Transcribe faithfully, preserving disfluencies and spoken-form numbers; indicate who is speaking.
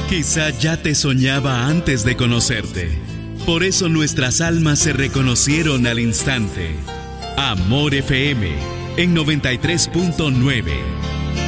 Speaker 1: Quizá ya te soñaba antes de conocerte. Por eso nuestras almas se reconocieron al instante. Amor F M en noventa y tres punto nueve.